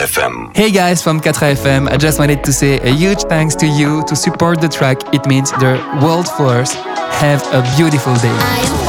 FM. Hey guys from 4FM, I just wanted to say a huge thanks to you to support the track. It means the world for us. Have a beautiful day.